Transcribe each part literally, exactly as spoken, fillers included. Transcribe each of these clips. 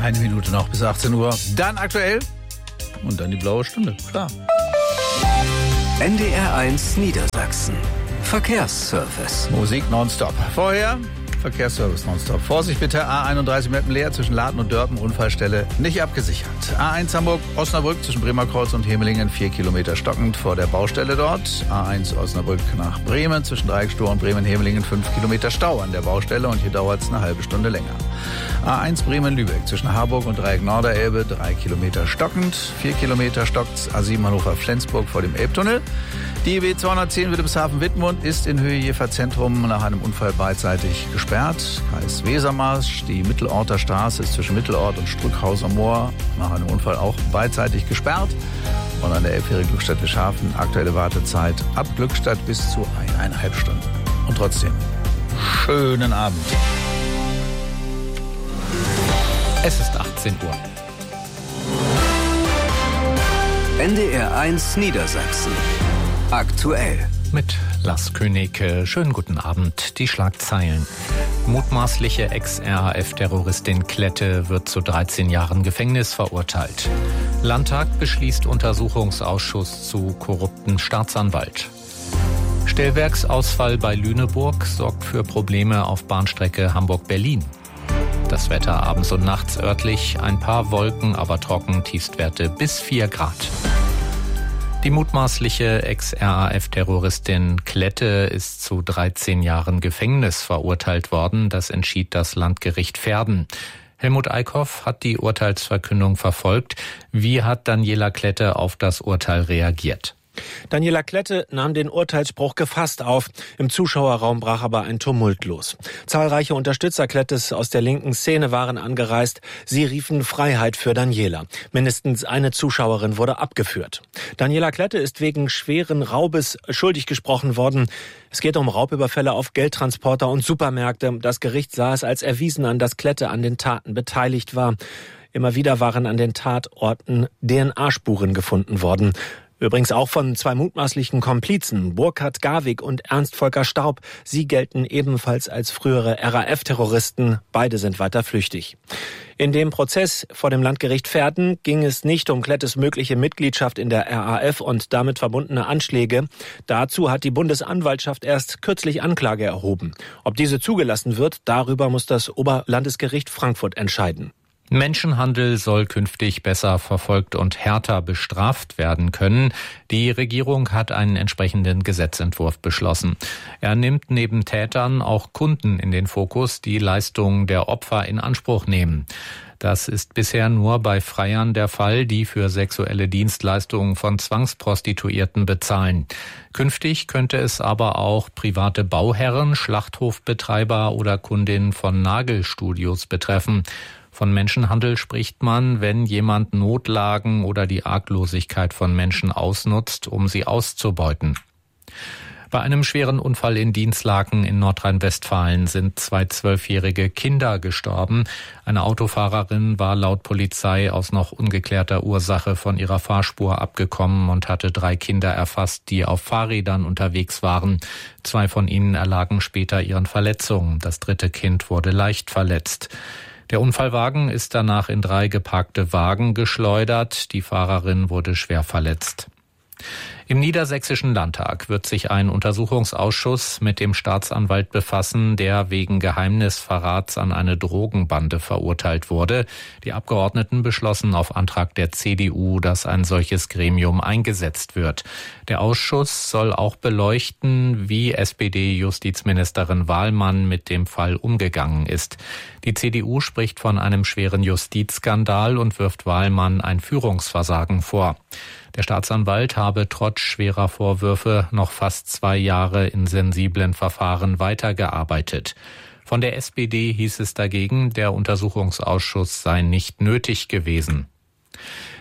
Eine Minute noch bis achtzehn Uhr. Dann aktuell und dann die blaue Stunde. Klar. N D R eins Niedersachsen. Verkehrsservice. Musik nonstop. Vorher Verkehrsservice nonstop. Vorsicht bitte, A einunddreißig Mettenleer zwischen Laden und Dörpen, Unfallstelle nicht abgesichert. A eins Hamburg-Osnabrück zwischen Bremerkreuz und Hemelingen, vier Kilometer stockend vor der Baustelle dort. A eins Osnabrück nach Bremen zwischen Dreieckstor und Bremen-Hemelingen, fünf Kilometer Stau an der Baustelle und hier dauert es eine halbe Stunde länger. A eins Bremen-Lübeck zwischen Harburg und Dreieck Norderelbe, drei Kilometer stockend, vier Kilometer stockt. A sieben Hannover-Flensburg vor dem Elbtunnel. Die B zweihundertzehn Wilhelmshaven-Wittmund ist in Höhe Jever Zentrum nach einem Unfall beidseitig gesperrt. Kreis Wesermarsch, die Mittelorter Straße ist zwischen Mittelort und Strückhaus am Moor nach einem Unfall auch beidseitig gesperrt. Und an der Elbfähre Glückstadt-Wischhafen aktuelle Wartezeit ab Glückstadt bis zu eineinhalb Stunden. Und trotzdem, schönen Abend. Es ist achtzehn Uhr. N D R eins Niedersachsen. Aktuell. Mit Lars König. Schönen guten Abend. Die Schlagzeilen. Mutmaßliche Ex-R A F-Terroristin Klette wird zu dreizehn Jahren Gefängnis verurteilt. Landtag beschließt Untersuchungsausschuss zu korrupten Staatsanwalt. Stellwerksausfall bei Lüneburg sorgt für Probleme auf Bahnstrecke Hamburg-Berlin. Das Wetter abends und nachts örtlich, ein paar Wolken, aber trocken, Tiefstwerte bis vier Grad. Die mutmaßliche Ex-R A F-Terroristin Klette ist zu dreizehn Jahren Gefängnis verurteilt worden. Das entschied das Landgericht Verden. Helmut Eickhoff hat die Urteilsverkündung verfolgt. Wie hat Daniela Klette auf das Urteil reagiert? Daniela Klette nahm den Urteilsspruch gefasst auf. Im Zuschauerraum brach aber ein Tumult los. Zahlreiche Unterstützer Klettes aus der linken Szene waren angereist. Sie riefen Freiheit für Daniela. Mindestens eine Zuschauerin wurde abgeführt. Daniela Klette ist wegen schweren Raubes schuldig gesprochen worden. Es geht um Raubüberfälle auf Geldtransporter und Supermärkte. Das Gericht sah es als erwiesen an, dass Klette an den Taten beteiligt war. Immer wieder waren an den Tatorten D N A-Spuren gefunden worden. Übrigens auch von zwei mutmaßlichen Komplizen, Burkhard Garwig und Ernst Volker Staub. Sie gelten ebenfalls als frühere R A F-Terroristen. Beide sind weiter flüchtig. In dem Prozess vor dem Landgericht Verden ging es nicht um Klettes mögliche Mitgliedschaft in der R A F und damit verbundene Anschläge. Dazu hat die Bundesanwaltschaft erst kürzlich Anklage erhoben. Ob diese zugelassen wird, darüber muss das Oberlandesgericht Frankfurt entscheiden. Menschenhandel soll künftig besser verfolgt und härter bestraft werden können. Die Regierung hat einen entsprechenden Gesetzentwurf beschlossen. Er nimmt neben Tätern auch Kunden in den Fokus, die Leistungen der Opfer in Anspruch nehmen. Das ist bisher nur bei Freiern der Fall, die für sexuelle Dienstleistungen von Zwangsprostituierten bezahlen. Künftig könnte es aber auch private Bauherren, Schlachthofbetreiber oder Kundinnen von Nagelstudios betreffen. Von Menschenhandel spricht man, wenn jemand Notlagen oder die Arglosigkeit von Menschen ausnutzt, um sie auszubeuten. Bei einem schweren Unfall in Dinslaken in Nordrhein-Westfalen sind zwei zwölfjährige Kinder gestorben. Eine Autofahrerin war laut Polizei aus noch ungeklärter Ursache von ihrer Fahrspur abgekommen und hatte drei Kinder erfasst, die auf Fahrrädern unterwegs waren. Zwei von ihnen erlagen später ihren Verletzungen. Das dritte Kind wurde leicht verletzt. Der Unfallwagen ist danach in drei geparkte Wagen geschleudert. Die Fahrerin wurde schwer verletzt. Im Niedersächsischen Landtag wird sich ein Untersuchungsausschuss mit dem Staatsanwalt befassen, der wegen Geheimnisverrats an eine Drogenbande verurteilt wurde. Die Abgeordneten beschlossen auf Antrag der C D U, dass ein solches Gremium eingesetzt wird. Der Ausschuss soll auch beleuchten, wie S P D-Justizministerin Wahlmann mit dem Fall umgegangen ist. Die C D U spricht von einem schweren Justizskandal und wirft Wahlmann ein Führungsversagen vor. Der Staatsanwalt habe trotz schwerer Vorwürfe noch fast zwei Jahre in sensiblen Verfahren weitergearbeitet. Von der S P D hieß es dagegen, der Untersuchungsausschuss sei nicht nötig gewesen.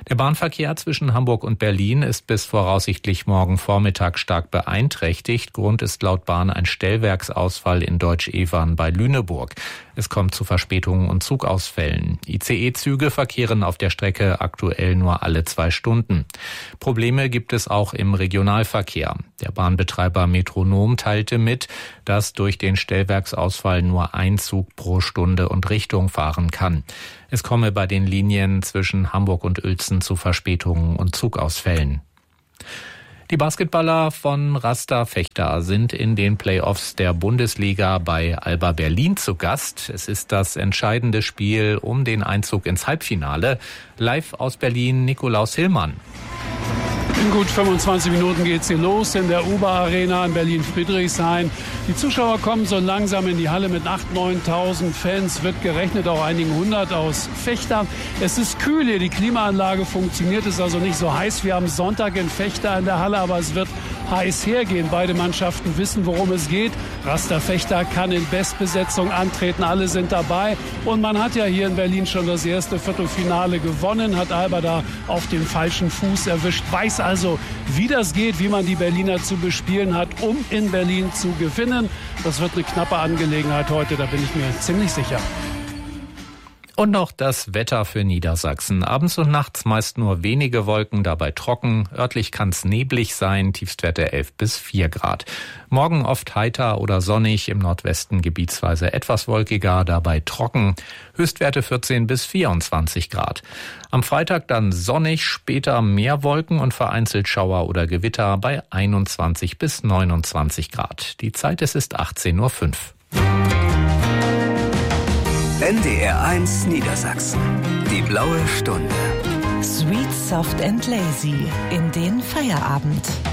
Der Bahnverkehr zwischen Hamburg und Berlin ist bis voraussichtlich morgen Vormittag stark beeinträchtigt. Grund ist laut Bahn ein Stellwerksausfall in Deutsch-Evern bei Lüneburg. Es kommt zu Verspätungen und Zugausfällen. I C E-Züge verkehren auf der Strecke aktuell nur alle zwei Stunden. Probleme gibt es auch im Regionalverkehr. Der Bahnbetreiber Metronom teilte mit, dass durch den Stellwerksausfall nur ein Zug pro Stunde und Richtung fahren kann. Es komme bei den Linien zwischen Hamburg und Uelzen zu Verspätungen und Zugausfällen. Die Basketballer von Rasta Fechter sind in den Playoffs der Bundesliga bei Alba Berlin zu Gast. Es ist das entscheidende Spiel um den Einzug ins Halbfinale. Live aus Berlin, Nikolaus Hillmann. In gut fünfundzwanzig Minuten geht's hier los in der Uber-Arena in Berlin-Friedrichshain. Die Zuschauer kommen so langsam in die Halle mit achttausend, neuntausend Fans. Wird gerechnet, auch einigen hundert aus Fechter. Es ist kühl hier, die Klimaanlage funktioniert, ist also nicht so heiß wie am Sonntag in Fechter in der Halle, aber es wird heiß hergehen. Beide Mannschaften wissen, worum es geht. Rasta Fechter kann in Bestbesetzung antreten, alle sind dabei. Und man hat ja hier in Berlin schon das erste Viertelfinale gewonnen, hat Alba da auf dem falschen Fuß erwischt, weiß also, wie das geht, wie man die Berliner zu bespielen hat, um in Berlin zu gewinnen. Das wird eine knappe Angelegenheit heute, da bin ich mir ziemlich sicher. Und noch das Wetter für Niedersachsen. Abends und nachts meist nur wenige Wolken, dabei trocken. Örtlich kann es neblig sein, Tiefstwerte elf bis vier Grad. Morgen oft heiter oder sonnig, im Nordwesten gebietsweise etwas wolkiger, dabei trocken. Höchstwerte vierzehn bis vierundzwanzig Grad. Am Freitag dann sonnig, später mehr Wolken und vereinzelt Schauer oder Gewitter bei einundzwanzig bis neunundzwanzig Grad. Die Zeit, es ist achtzehn Uhr fünf. N D R eins Niedersachsen. Die blaue Stunde. Sweet, soft and lazy in den Feierabend.